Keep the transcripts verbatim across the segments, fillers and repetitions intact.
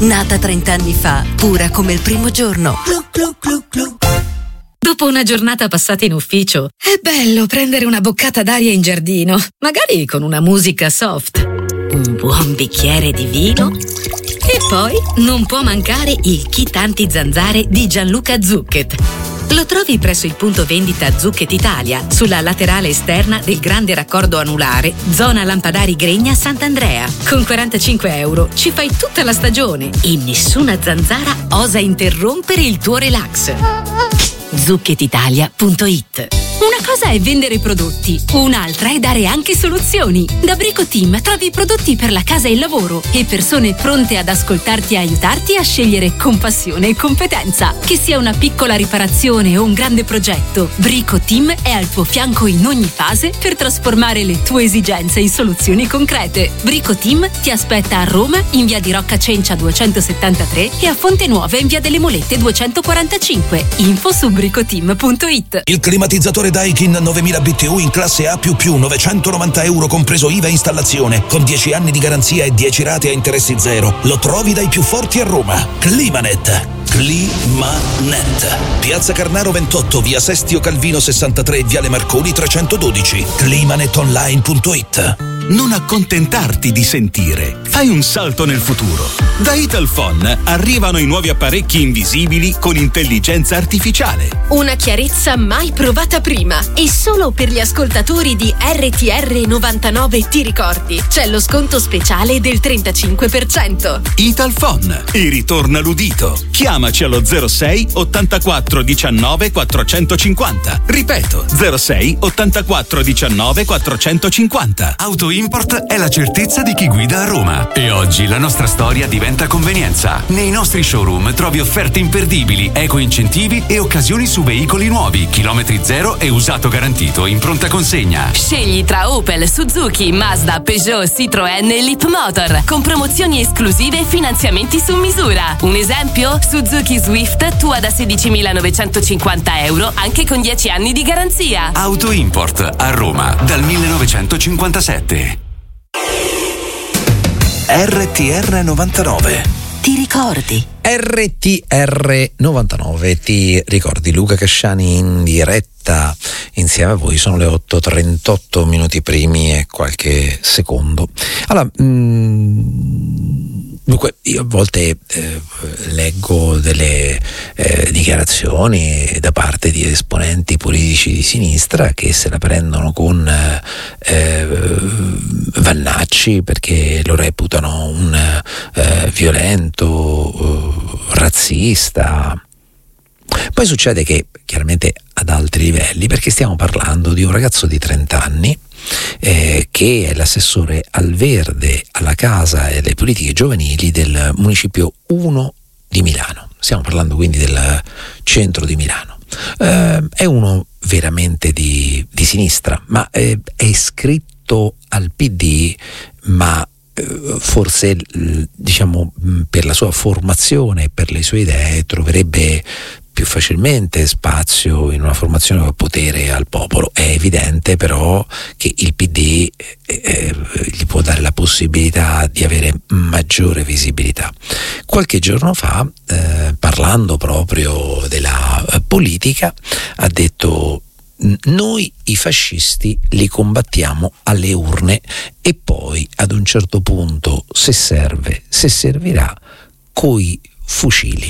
nata trent'anni fa, pura come il primo giorno. Glu, glu, glu, glu. Dopo una giornata passata in ufficio, è bello prendere una boccata d'aria in giardino, magari con una musica soft, un buon bicchiere di vino e poi non può mancare il kit anti-zanzare di Gianluca Zucchet. Lo trovi presso il punto vendita Zucchet Italia, sulla laterale esterna del grande raccordo anulare, zona Lampadari Gregna Sant'Andrea. Con quarantacinque euro ci fai tutta la stagione e nessuna zanzara osa interrompere il tuo relax. zucchet italia punto it. Una cosa è vendere prodotti, un'altra è dare anche soluzioni. Da Brico Team trovi prodotti per la casa e il lavoro e persone pronte ad ascoltarti e aiutarti a scegliere con passione e competenza. Che sia una piccola riparazione o un grande progetto, Brico Team è al tuo fianco in ogni fase per trasformare le tue esigenze in soluzioni concrete. Brico Team ti aspetta a Roma in via di Rocca Cencia duecentosettantatré e a Fonte Nuova in via delle Molette duecentoquarantacinque. Info su bricoteam punto it. Il climatizzatore Daikin novemila B T U in classe A più più, novecentonovanta euro compreso I V A e installazione, con dieci anni di garanzia e dieci rate a interessi zero. Lo trovi dai più forti a Roma. Climanet. Climanet. Piazza Carnaro ventotto, via Sestio Calvino sessantatré, viale Marconi trecentododici. climanet online punto it. Non accontentarti di sentire. Fai un salto nel futuro. Da Italphone arrivano i nuovi apparecchi invisibili con intelligenza artificiale. Una chiarezza mai provata prima. E solo per gli ascoltatori di R T R novantanove ti ricordi. C'è lo sconto speciale del trentacinque per cento. Italphone. E ritorna l'udito. Chiamaci allo zero sei ottantaquattro diciannove quattrocentocinquanta. Ripeto, zero sei ottantaquattro diciannove quattrocentocinquanta. Auto Import è la certezza di chi guida a Roma. E oggi la nostra storia diventa convenienza. Nei nostri showroom trovi offerte imperdibili, eco incentivi e occasioni su veicoli nuovi, chilometri zero e usato garantito in pronta consegna. Scegli tra Opel, Suzuki, Mazda, Peugeot, Citroën e Leapmotor, con promozioni esclusive e finanziamenti su misura. Un esempio? Suzuki Swift tua da sedicimilanovecentocinquanta euro, anche con dieci anni di garanzia. Auto Import a Roma dal millenovecentocinquantasette. R T R novantanove. Ti ricordi? R T R novantanove, ti ricordi? Luca Casciani in diretta insieme a voi. Sono le otto e trentotto minuti primi e qualche secondo. Allora, mh, dunque io a volte eh, leggo delle eh, dichiarazioni da parte di esponenti politici di sinistra che se la prendono con eh, Vannacci perché lo reputano un eh, violento, razzista. Poi succede che chiaramente ad altri livelli, perché stiamo parlando di un ragazzo di trenta anni eh, che è l'assessore al verde, alla casa e alle politiche giovanili del municipio uno di Milano. Stiamo parlando quindi del centro di Milano. Eh, è uno veramente di, di sinistra, ma eh, è iscritto al P D, ma forse diciamo per la sua formazione, per le sue idee troverebbe più facilmente spazio in una formazione con potere al popolo. È evidente però che il P D eh, gli può dare la possibilità di avere maggiore visibilità. Qualche giorno fa eh, parlando proprio della politica ha detto: noi i fascisti li combattiamo alle urne e poi ad un certo punto, se serve, se servirà, coi fucili.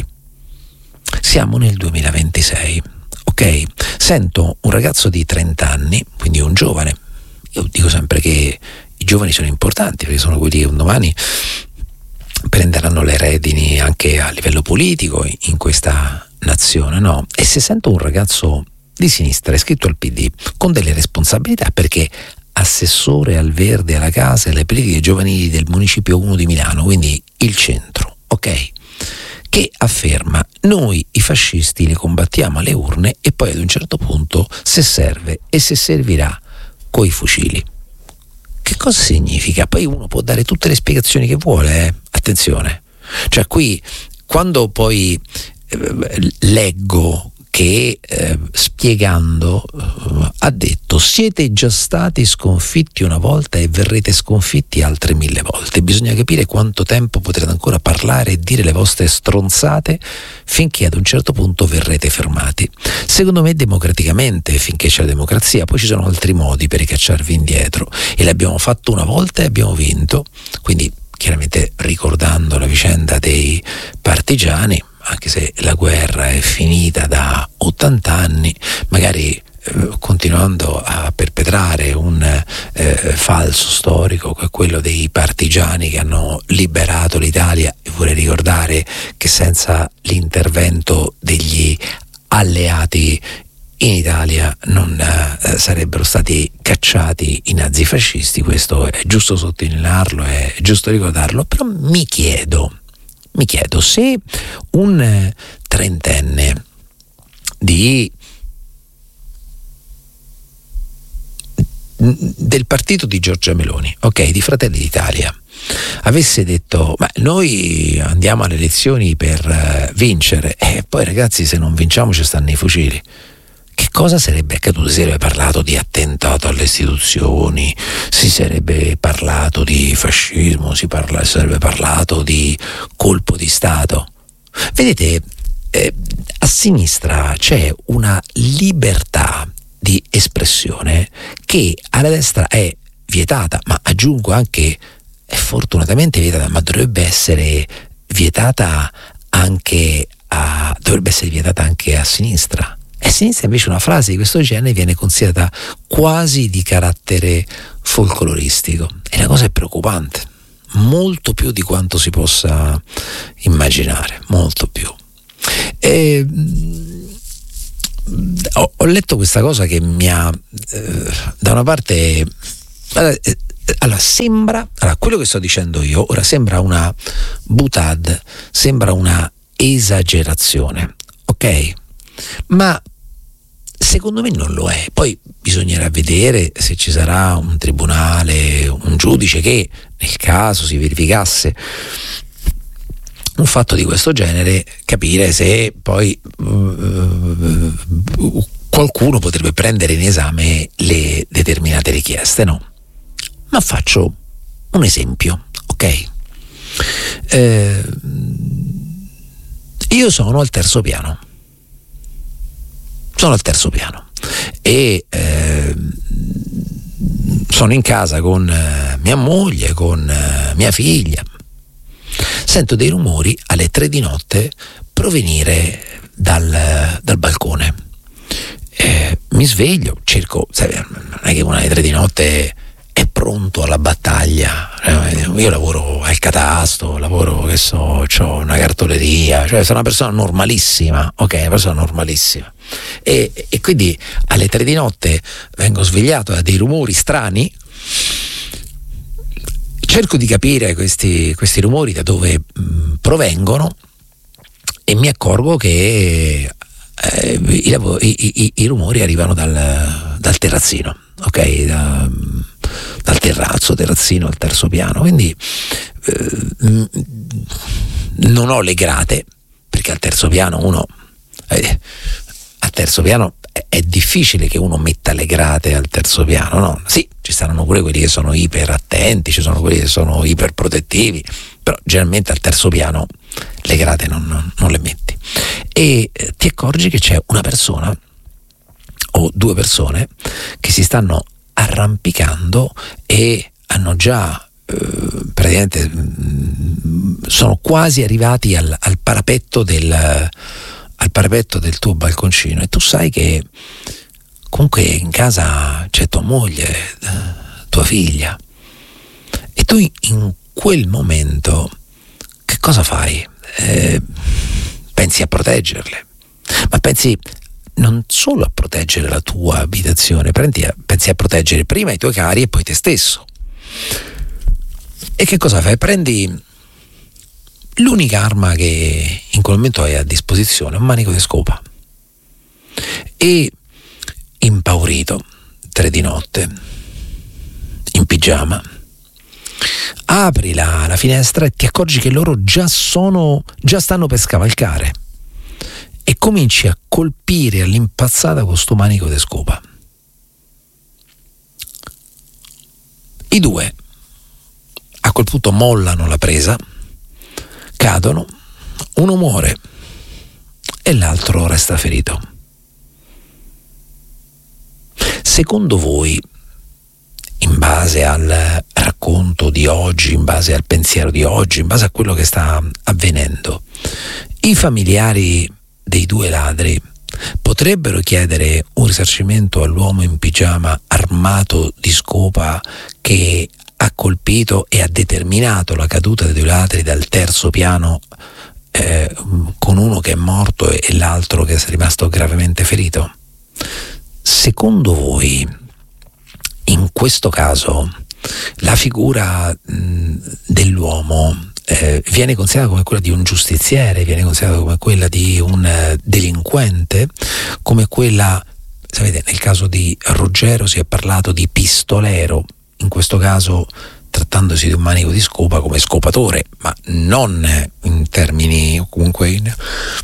Siamo nel duemilaventisei, ok? Sento un ragazzo di trenta anni, quindi un giovane. Io dico sempre che i giovani sono importanti perché sono quelli che un domani prenderanno le redini anche a livello politico in questa nazione, no? E se sento un ragazzo di sinistra iscritto al P D con delle responsabilità, perché assessore al verde, alla casa e alle politiche giovanili del municipio uno di Milano, quindi il centro, ok? Che afferma: noi i fascisti li combattiamo alle urne e poi ad un certo punto, se serve e se servirà, coi fucili. Che cosa significa? Poi uno può dare tutte le spiegazioni che vuole, eh? Attenzione, cioè qui quando poi eh, leggo che eh, spiegando eh, ha detto: siete già stati sconfitti una volta e verrete sconfitti altre mille volte. Bisogna capire quanto tempo potrete ancora parlare e dire le vostre stronzate finché ad un certo punto verrete fermati. Secondo me democraticamente, finché c'è la democrazia. Poi ci sono altri modi per ricacciarvi indietro, e l'abbiamo fatto una volta e abbiamo vinto. Quindi chiaramente ricordando la vicenda dei partigiani, anche se la guerra è finita da ottanta anni, magari eh, continuando a perpetrare un eh, falso storico, che è quello dei partigiani che hanno liberato l'Italia. E vorrei ricordare che senza l'intervento degli alleati in Italia non eh, sarebbero stati cacciati i nazifascisti. Questo è giusto sottolinearlo, è giusto ricordarlo. Però mi chiedo mi chiedo se un eh, trentenne di del partito di Giorgia Meloni, ok, di Fratelli d'Italia, avesse detto: ma noi andiamo alle elezioni per eh, vincere, e poi ragazzi, se non vinciamo ci stanno i fucili. Che cosa sarebbe accaduto? Si sarebbe parlato di attentato alle istituzioni, si sarebbe parlato di fascismo, si, parla, si sarebbe parlato di colpo di Stato. Vedete, eh, a sinistra c'è una libertà di espressione che alla destra è vietata, ma aggiungo anche è fortunatamente vietata, ma dovrebbe essere vietata anche a, dovrebbe essere vietata anche a sinistra. E a sinistra invece una frase di questo genere viene considerata quasi di carattere folcloristico, e la cosa è preoccupante, molto più di quanto si possa immaginare, molto più. E, ho, ho letto questa cosa che mi ha eh, da una parte allora, eh, allora sembra allora, quello che sto dicendo io ora sembra una boutade, sembra una esagerazione, ok? Ma secondo me non lo è. Poi bisognerà vedere se ci sarà un tribunale, un giudice che, nel caso si verificasse un fatto di questo genere, capire se poi uh, qualcuno potrebbe prendere in esame le determinate richieste, no? Ma faccio un esempio, ok? Eh, io sono al terzo piano. Sono al terzo piano e eh, sono in casa con eh, mia moglie, con eh, mia figlia. Sento dei rumori alle tre di notte provenire dal, dal balcone. Eh, mi sveglio, cerco, sai, non è che una alle tre di notte è pronto alla battaglia. Io lavoro al catasto, lavoro, che so, ho una cartoleria, cioè sono una persona normalissima, ok, una persona normalissima. E, e quindi alle tre di notte vengo svegliato da dei rumori strani, cerco di capire questi, questi rumori da dove mh, provengono, e mi accorgo che eh, i, i, i, i rumori arrivano dal, dal terrazzino, ok, da, dal terrazzo, terrazzino al terzo piano. Quindi eh, mh, non ho le grate, perché al terzo piano uno eh, al terzo piano è, è difficile che uno metta le grate al terzo piano, no? Sì, ci saranno pure quelli che sono iper attenti, ci sono quelli che sono iper protettivi, però generalmente al terzo piano le grate non, non, non le metti. E eh, ti accorgi che c'è una persona o due persone che si stanno arrampicando e hanno già eh, praticamente mh, sono quasi arrivati al, al parapetto del al parapetto del tuo balconcino, e tu sai che comunque in casa c'è tua moglie, tua figlia, e tu in quel momento che cosa fai? Eh, pensi a proteggerle, ma pensi non solo a proteggere la tua abitazione, pensi a proteggere prima i tuoi cari e poi te stesso. E che cosa fai? Prendi l'unica arma che in quel momento hai a disposizione, un manico di scopa, e impaurito, tre di notte, in pigiama, apri la, la finestra e ti accorgi che loro già sono già stanno per scavalcare, e cominci a colpire all'impazzata con sto manico di scopa. I due a quel punto mollano la presa, cadono, uno muore e l'altro resta ferito. Secondo voi, in base al racconto di oggi, in base al pensiero di oggi, in base a quello che sta avvenendo, i familiari dei due ladri potrebbero chiedere un risarcimento all'uomo in pigiama armato di scopa che ha colpito e ha determinato la caduta dei due ladri dal terzo piano, eh, con uno che è morto e l'altro che è rimasto gravemente ferito? Secondo voi, in questo caso, la figura mh, dell'uomo eh, viene considerata come quella di un giustiziere, viene considerata come quella di un uh, delinquente, come quella, sapete, nel caso di Ruggero si è parlato di pistolero, in questo caso trattandosi di un manico di scopa come scopatore, ma non in termini o comunque in,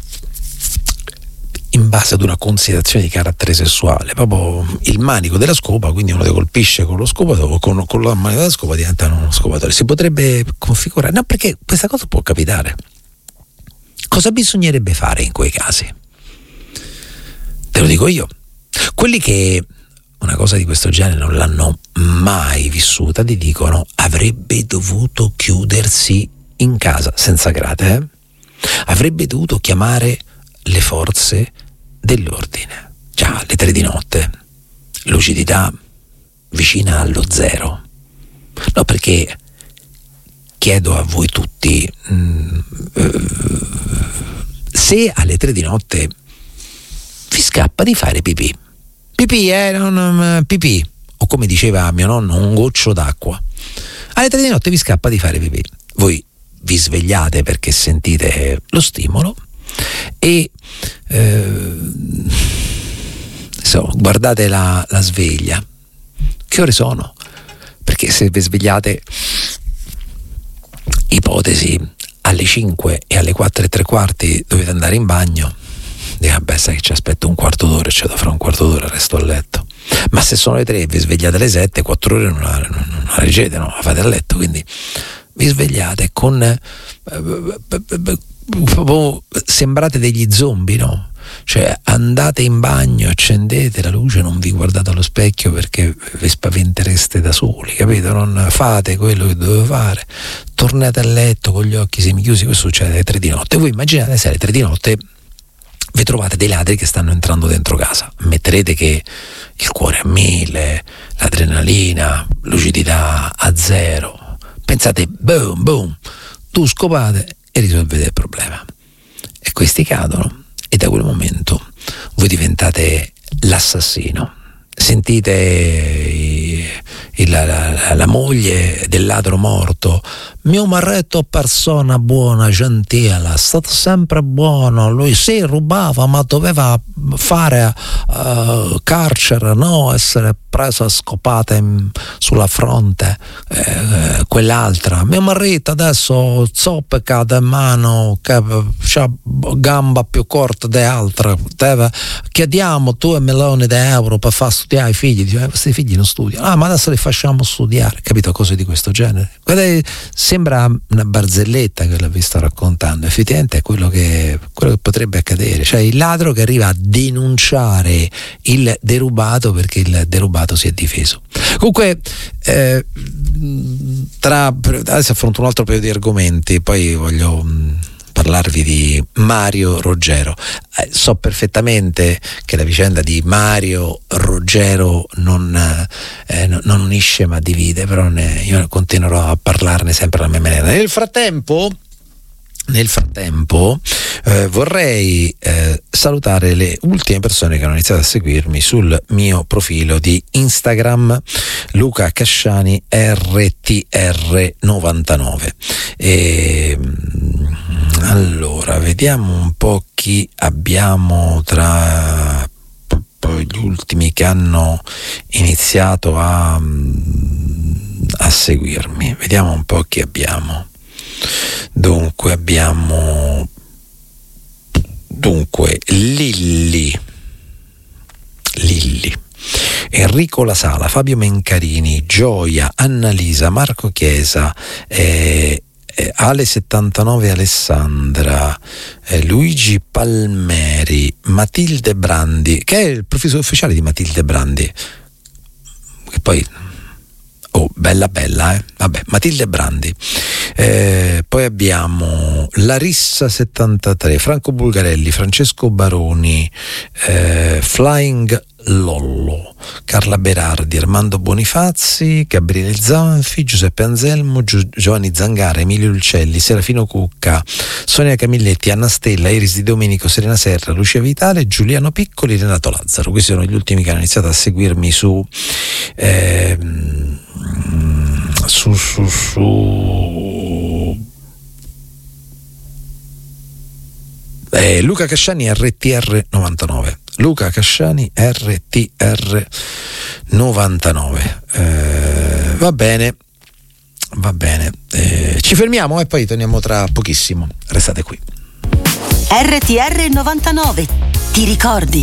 in base ad una considerazione di carattere sessuale, proprio il manico della scopa, quindi uno che colpisce con lo scopatore, con, con la manico della scopa diventa uno scopatore. Si potrebbe configurare, no, perché questa cosa può capitare. Cosa bisognerebbe fare in quei casi? Te lo dico io. Quelli che una cosa di questo genere non l'hanno mai vissuta ti dicono: avrebbe dovuto chiudersi in casa senza grate, eh? Avrebbe dovuto chiamare le forze dell'ordine. Già alle tre di notte, lucidità vicina allo zero. No, perché chiedo a voi tutti, mh, uh, se alle tre di notte vi scappa di fare pipì, pipì, eh, non, pipì, o come diceva mio nonno, un goccio d'acqua, alle tre di notte vi scappa di fare pipì, voi vi svegliate perché sentite lo stimolo e eh, so, guardate la, la sveglia, che ore sono? Perché se vi svegliate, ipotesi, alle cinque e alle quattro e tre quarti dovete andare in bagno, dico, vabbè, sai che ci aspetto un quarto d'ora e c'è da fra un quarto d'ora resto a letto. Ma se sono le tre e vi svegliate alle sette, quattro ore non la, non, non la reggete, no, la fate a letto, quindi vi svegliate con eh, proprio sembrate degli zombie, no? Cioè andate in bagno, accendete la luce, non vi guardate allo specchio perché vi spaventereste da soli, capito? Non fate quello che dovete fare, tornate a letto con gli occhi semichiusi. Questo succede alle tre di notte. Voi immaginate se alle tre di notte vi trovate dei ladri che stanno entrando dentro casa, metterete che il cuore a mille, l'adrenalina, lucidità a zero, pensate boom boom, tu scopate e risolvete il problema, e questi cadono e da quel momento voi diventate l'assassino. Sentite i, il, la, la, la moglie del ladro morto: mio marito persona buona, gentile, è stato sempre buono, lui sì rubava ma doveva fare uh, carcere, no essere preso a scopate in, sulla fronte. Eh, quell'altra, mio marito adesso zoppica in mano che c'ha gamba più corta di altra, deve, chiediamo due milioni di euro per far studiare i figli. Dice, eh, questi figli non studiano, ah ma adesso li facciamo studiare, capito? Cose di questo genere. Guardate, sembra una barzelletta che vi sto raccontando, effettivamente è quello che, quello che potrebbe accadere, cioè il ladro che arriva a denunciare il derubato perché il derubato si è difeso. Comunque eh, tra, adesso affronto un altro paio di argomenti, poi voglio mh, parlarvi di Mario Ruggero. Eh, so perfettamente che la vicenda di Mario Ruggero non, eh, non unisce ma divide, però ne, io continuerò a parlarne sempre alla mia maniera. Nel frattempo Nel frattempo eh, vorrei eh, salutare le ultime persone che hanno iniziato a seguirmi sul mio profilo di Instagram, Luca Casciani R T R novantanove. E, allora, vediamo un po' chi abbiamo tra poi gli ultimi che hanno iniziato a, a seguirmi. Vediamo un po' chi abbiamo. Dunque abbiamo dunque Dunque, Lilli, Lilli, Enrico La Sala, Fabio Mencarini, Gioia, Annalisa, Marco Chiesa, eh, eh, Ale settantanove Alessandra, eh, Luigi Palmeri, Matilde Brandi, che è il profilo ufficiale di Matilde Brandi, che poi oh, bella bella, eh? Vabbè, Matilde Brandi. Eh, poi abbiamo Larissa settantatré, Franco Bulgarelli, Francesco Baroni, eh, Flying Lollo, Carla Berardi, Armando Bonifazzi, Gabriele Zanfi, Giuseppe Anselmo, Gio- Giovanni Zangara, Emilio Uccelli, Serafino Cucca, Sonia Camilletti, Anna Stella, Iris Di Domenico, Serena Serra, Lucia Vitale, Giuliano Piccoli, Renato Lazzaro. Questi sono gli ultimi che hanno iniziato a seguirmi su ehm, su su su eh, Luca Casciani R T R novantanove, Luca Casciani R T R novantanove. Eh, va bene, va bene, eh, ci fermiamo e poi torniamo tra pochissimo, restate qui. R T R novantanove, ti ricordi?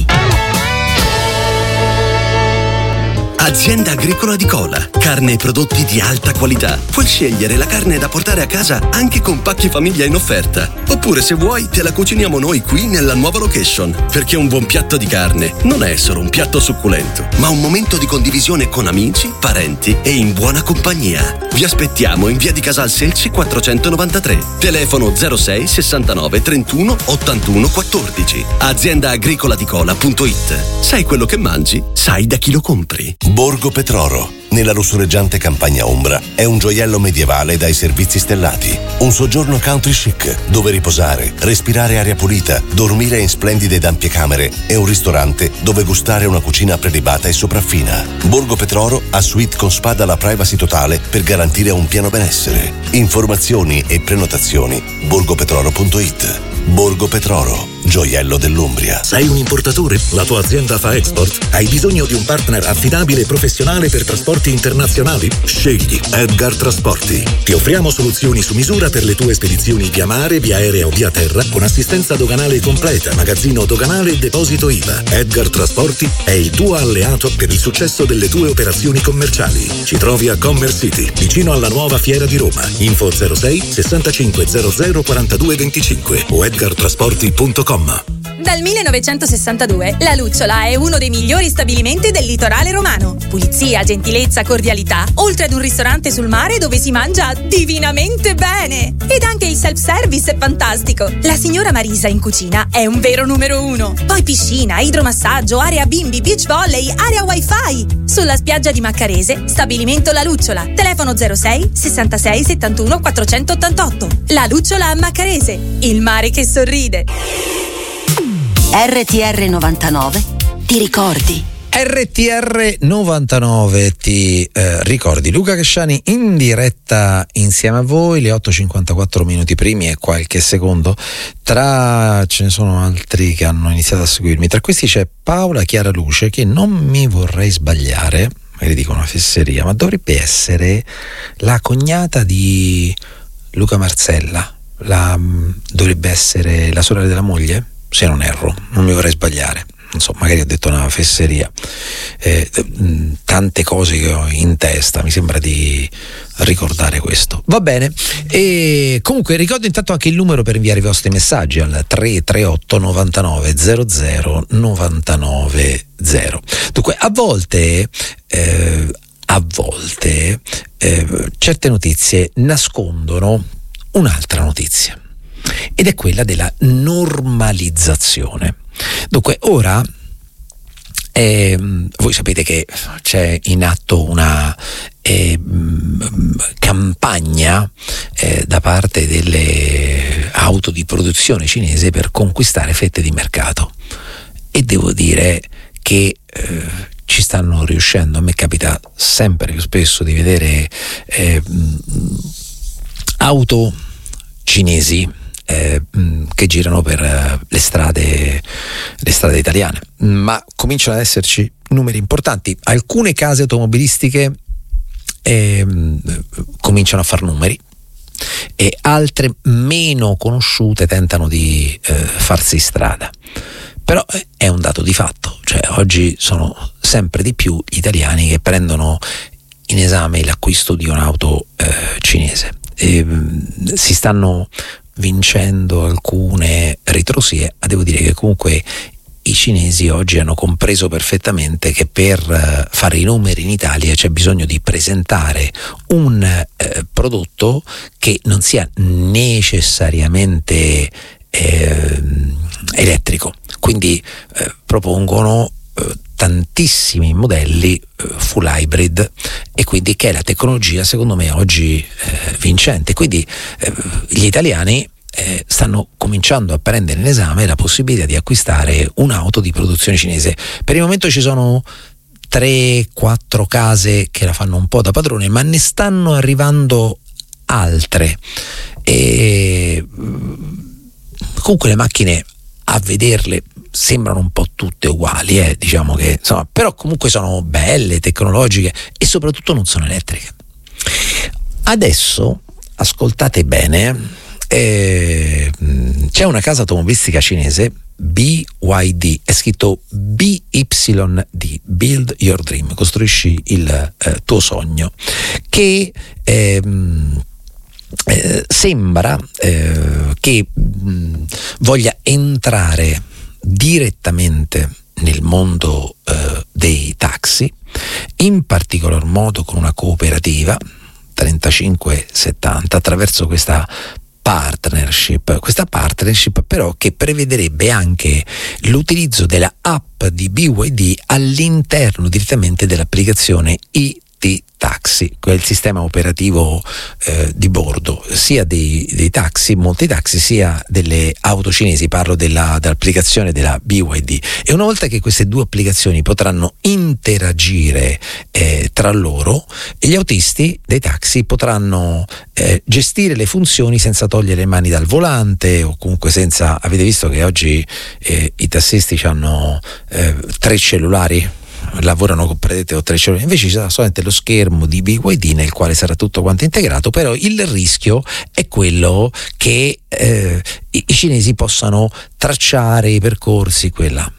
Azienda Agricola di Cola, carne e prodotti di alta qualità. Puoi scegliere la carne da portare a casa anche con pacchi famiglia in offerta. Oppure, se vuoi, te la cuciniamo noi qui nella nuova location. Perché un buon piatto di carne non è solo un piatto succulento, ma un momento di condivisione con amici, parenti e in buona compagnia. Vi aspettiamo in via di Casal Selci quattrocentonovantatré. Telefono zero sei sessantanove trentuno ottantuno quattordici. azienda agricola di cola punto it. Sai quello che mangi, sai da chi lo compri. Borgo Petroro, nella lussureggiante campagna ombra, è un gioiello medievale dai servizi stellati. Un soggiorno country chic, dove riposare, respirare aria pulita, dormire in splendide ed ampie camere e un ristorante dove gustare una cucina prelibata e sopraffina. Borgo Petroro ha suite con spa dalla privacy totale per garantire un pieno benessere. Informazioni e prenotazioni borgo petroro punto it. Borgo Petroro, gioiello dell'Umbria. Sei un importatore? La tua azienda fa export? Hai bisogno di un partner affidabile e professionale per trasporti internazionali? Scegli Edgar Trasporti. Ti offriamo soluzioni su misura per le tue spedizioni via mare, via aerea o via terra, con assistenza doganale completa, magazzino doganale e deposito I V A. Edgar Trasporti è il tuo alleato per il successo delle tue operazioni commerciali. Ci trovi a Commerce City, vicino alla nuova Fiera di Roma. Info zero sei sessantacinque zero zero quarantadue venticinque o edgar trasporti punto com. Dal millenovecentosessantadue la Lucciola è uno dei migliori stabilimenti del litorale romano. Pulizia, gentilezza, cordialità, oltre ad un ristorante sul mare dove si mangia divinamente bene. Ed anche il self-service è fantastico. La signora Marisa in cucina è un vero numero uno. Poi piscina, idromassaggio, area bimbi, beach volley, area wifi. Sulla spiaggia di Maccarese, stabilimento La Lucciola. Telefono zero sei sessantasei settantuno quattrocentottantotto. La Lucciola a Maccarese, il mare che sorride. R T R novantanove, ti ricordi? R T R novantanove, ti eh, ricordi? Luca Casciani in diretta insieme a voi, le otto e cinquantaquattro minuti primi e qualche secondo. Tra ce ne sono altri che hanno iniziato a seguirmi. Tra questi c'è Paola Chiara Luce, che non mi vorrei sbagliare, magari dico una fesseria, ma dovrebbe essere la cognata di Luca Marzella. La, dovrebbe essere la sorella della moglie? Se non erro, non mi vorrei sbagliare, non so, magari ho detto una fesseria. Eh, tante cose che ho in testa, mi sembra di ricordare questo. Va bene, e comunque ricordo intanto anche il numero per inviare i vostri messaggi al tre tre otto novantanove zero zero novantanove zero. Dunque, a volte eh, a volte eh, certe notizie nascondono un'altra notizia, ed è quella della normalizzazione. Dunque, ora eh, voi sapete che c'è in atto una eh, campagna eh, da parte delle auto di produzione cinese per conquistare fette di mercato, e devo dire che eh, ci stanno riuscendo. A me capita sempre più spesso di vedere eh, auto cinesi Eh, che girano per uh, le strade le strade italiane, ma cominciano ad esserci numeri importanti. Alcune case automobilistiche eh, cominciano a far numeri e altre meno conosciute tentano di eh, farsi strada. Però è un dato di fatto, cioè oggi sono sempre di più gli italiani che prendono in esame l'acquisto di un'auto eh, cinese. E, mh, si stanno vincendo alcune ritrosie, ma devo dire che comunque i cinesi oggi hanno compreso perfettamente che per uh, fare i numeri in Italia c'è bisogno di presentare un uh, prodotto che non sia necessariamente eh, elettrico, quindi uh, propongono uh, tantissimi modelli uh, full hybrid, e quindi che è la tecnologia secondo me oggi uh, vincente. Quindi uh, gli italiani Eh, stanno cominciando a prendere in esame la possibilità di acquistare un'auto di produzione cinese. Per il momento ci sono tre quattro case che la fanno un po' da padrone, ma ne stanno arrivando altre, e comunque le macchine a vederle sembrano un po' tutte uguali, eh, diciamo che insomma, però comunque sono belle, tecnologiche e soprattutto non sono elettriche. Adesso ascoltate bene. Eh, c'è una casa automobilistica cinese, B Y D, è scritto B Y D, Build Your Dream, costruisci il eh, tuo sogno, che ehm, eh, sembra eh, che mh, voglia entrare direttamente nel mondo eh, dei taxi, in particolar modo con una cooperativa trentacinque settanta, attraverso questa partnership, questa partnership però che prevederebbe anche l'utilizzo della app di B Y D all'interno direttamente dell'applicazione I T Taxi, quel sistema operativo eh, di bordo sia dei, dei taxi, molti taxi, sia delle auto cinesi. Parlo della, dell'applicazione della B Y D, e una volta che queste due applicazioni potranno interagire eh, tra loro, gli autisti dei taxi potranno eh, gestire le funzioni senza togliere le mani dal volante, o comunque senza, avete visto che oggi eh, i tassisti hanno eh, tre cellulari, lavorano con predette o tre cellulari, invece ci sarà solamente lo schermo di B Y D nel quale sarà tutto quanto integrato. Però il rischio è quello che eh, i, i cinesi possano tracciare i percorsi, quella.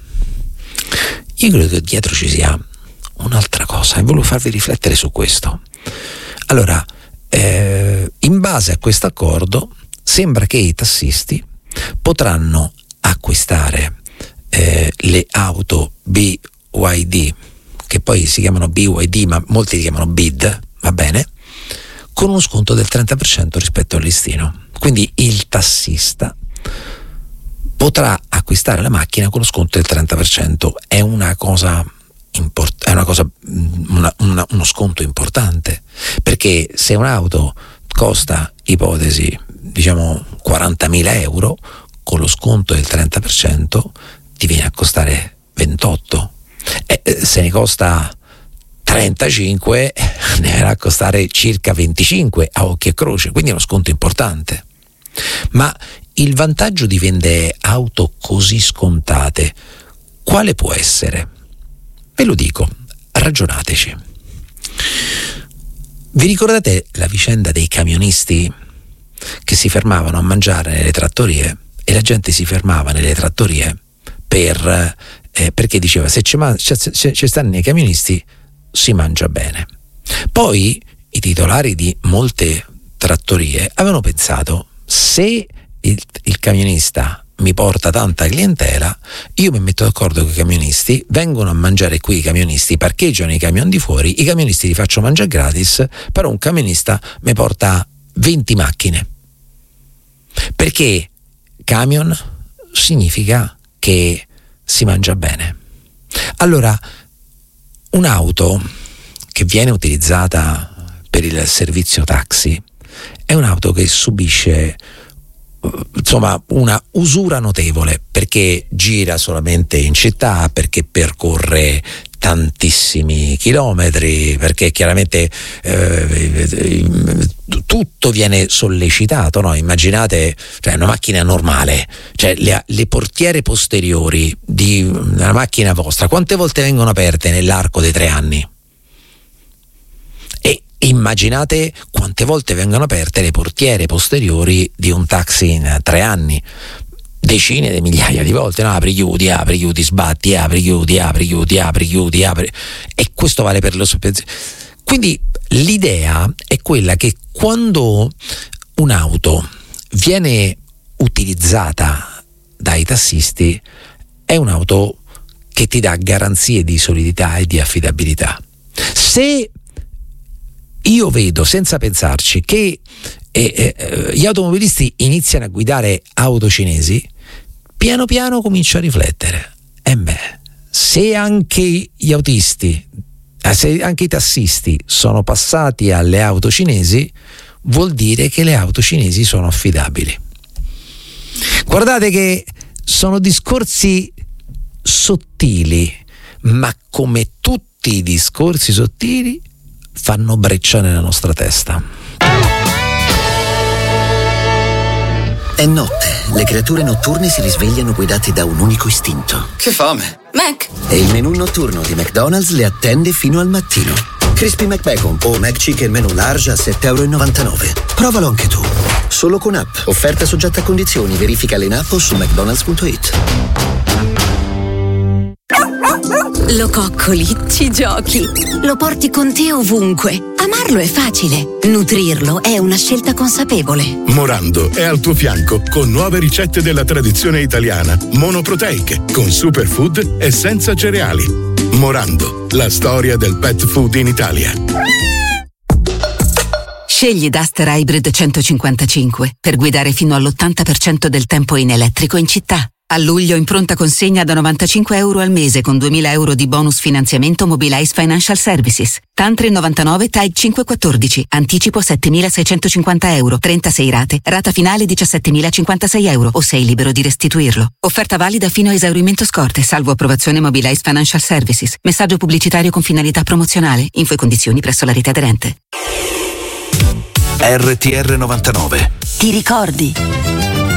Io credo che dietro ci sia un'altra cosa e volevo farvi riflettere su questo. Allora, eh, in base a questo accordo sembra che i tassisti potranno acquistare eh, le auto B Y D, che poi si chiamano B Y D ma molti li chiamano B I D, va bene, con uno sconto del trenta per cento rispetto al listino. Quindi il tassista potrà acquistare la macchina con lo sconto del trenta per cento. È una cosa import- è una cosa una, una, uno sconto importante, perché se un'auto costa, ipotesi, diciamo quarantamila euro, con lo sconto del trenta per cento ti viene a costare ventotto. E se ne costa trentacinque ne verrà a costare circa venticinque a occhio e croce, quindi è uno sconto importante. Ma il vantaggio di vendere auto così scontate quale può essere? Ve lo dico, ragionateci. Vi ricordate la vicenda dei camionisti che si fermavano a mangiare nelle trattorie, e la gente si fermava nelle trattorie per Eh, perché diceva se ci, man- ci, ci, ci stanno i camionisti si mangia bene. Poi i titolari di molte trattorie avevano pensato, se il, il camionista mi porta tanta clientela, io mi metto d'accordo con i camionisti, vengono a mangiare qui i camionisti, parcheggiano i camion di fuori, i camionisti li faccio mangiare gratis, però un camionista mi porta venti macchine, perché camion significa che si mangia bene. Allora, un'auto che viene utilizzata per il servizio taxi è un'auto che subisce insomma una usura notevole, perché gira solamente in città, perché percorre tantissimi chilometri, perché chiaramente eh, tutto viene sollecitato, no? Immaginate, cioè una macchina normale, cioè le, le portiere posteriori di una macchina vostra quante volte vengono aperte nell'arco dei tre anni? E immaginate quante volte vengono aperte le portiere posteriori di un taxi in tre anni. decine di migliaia di volte, no? Apri, chiudi, apri, chiudi, sbatti, apri, chiudi, apri, chiudi, apri, chiudi, apri, e questo vale per lo sospensione. Quindi l'idea è quella che quando un'auto viene utilizzata dai tassisti è un'auto che ti dà garanzie di solidità e di affidabilità. Se io vedo senza pensarci che eh, eh, gli automobilisti iniziano a guidare auto cinesi, piano piano comincio a riflettere. E beh, se anche gli autisti, se anche i tassisti sono passati alle auto cinesi, vuol dire che le auto cinesi sono affidabili. Guardate che sono discorsi sottili, ma come tutti i discorsi sottili fanno breccia nella nostra testa. È notte, le creature notturne si risvegliano guidate da un unico istinto. Che fame! Mac! E il menù notturno di McDonald's le attende fino al mattino. Crispy McBacon o McChicken menù large a sette e novantanove euro. Provalo anche tu. Solo con app. Offerta soggetta a condizioni. Verificale in app o su mcdonalds punto it. Lo coccoli, ci giochi, lo porti con te ovunque. Amarlo è facile, nutrirlo è una scelta consapevole. Morando è al tuo fianco con nuove ricette della tradizione italiana, monoproteiche, con superfood e senza cereali. Morando, la storia del pet food in Italia. Scegli Duster Hybrid centocinquantacinque per guidare fino all'ottanta per cento del tempo in elettrico in città. A luglio in pronta consegna da novantacinque euro al mese con duemila euro di bonus finanziamento Mobilize Financial Services. Tantri novantanove Tag cinquecentoquattordici. Anticipo settemilaseicentocinquanta euro. trentasei rate. Rata finale diciassettemilacinquantasei euro o sei libero di restituirlo. Offerta valida fino a esaurimento scorte, salvo approvazione Mobilize Financial Services. Messaggio pubblicitario con finalità promozionale. Info e condizioni presso la rete aderente. R T R novantanove. Ti ricordi?